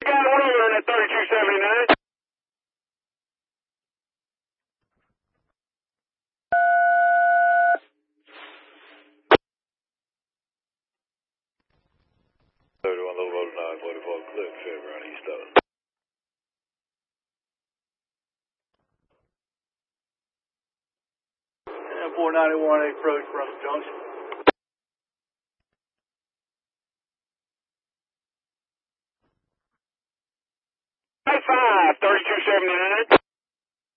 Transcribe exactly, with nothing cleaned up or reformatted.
got one over in that thirty-two seventy-nine. thirty-one low road nine forty-four clear, favor on East Dallas. And four ninety-one approach from Junction. five, thirty-two seventy-nine.